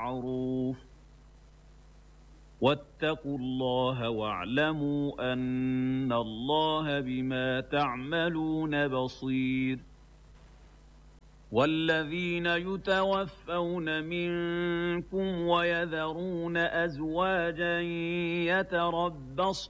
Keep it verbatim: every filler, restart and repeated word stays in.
بِالْمَعْرُوفِ وَاتَّقُوا اللَّهَ وَاعْلَمُوا أَنَّ اللَّهَ بِمَا تَعْمَلُونَ بَصِيرٌ وَالَّذِينَ يُتَوَفَّوْنَ مِنكُمْ وَيَذَرُونَ أَزْوَاجًا يَتَرَبَّصْنَ